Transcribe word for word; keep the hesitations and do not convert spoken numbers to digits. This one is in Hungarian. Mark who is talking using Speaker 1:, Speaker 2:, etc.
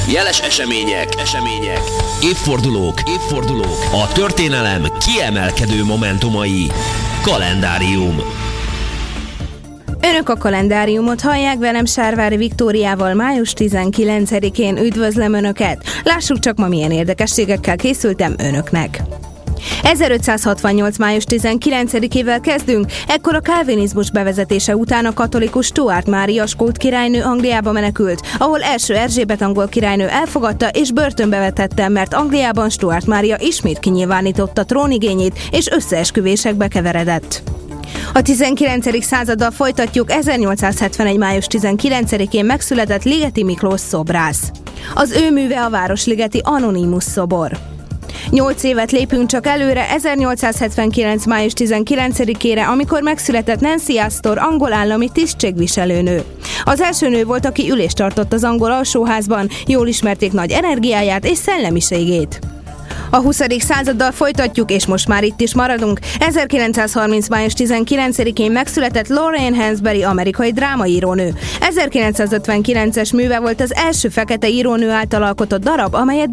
Speaker 1: Jeles események, események, évfordulók, évfordulók, a történelem kiemelkedő momentumai. Kalendárium.
Speaker 2: Önök a kalendáriumot hallják, velem Sárvári Viktóriával május tizenkilencedikén. Üdvözlöm Önöket! Lássuk csak, ma milyen érdekességekkel készültem Önöknek. ezerötszázhatvannyolc. május tizenkilencedikével kezdünk, ekkor a kálvinizmus bevezetése után a katolikus Stuart Mária skót királynő Angliába menekült, ahol első Erzsébet angol királynő elfogadta és börtönbe vetette, mert Angliában Stuart Mária ismét kinyilvánította trónigényét és összeesküvésekbe keveredett. A tizenkilencedik századdal folytatjuk. ezernyolcszázhetvenegy. május tizenkilencedikén megszületett Ligeti Miklós szobrász. Az ő műve a városligeti Anonymus szobor. Nyolc évet lépünk csak előre, ezernyolcszázhetvenkilenc. május tizenkilencedikére, amikor megszületett Nancy Astor, angol állami tisztségviselőnő. Az első nő volt, aki ülést tartott az angol alsóházban, jól ismerték nagy energiáját és szellemiségét. A huszadik századdal folytatjuk, és most már itt is maradunk. ezerkilencszázharminc. május tizenkilencedikén megszületett Lorraine Hansberry, amerikai drámaírónő. ezerkilencszázötvenkilences műve volt az első fekete írónő által alkotott darab, amelyet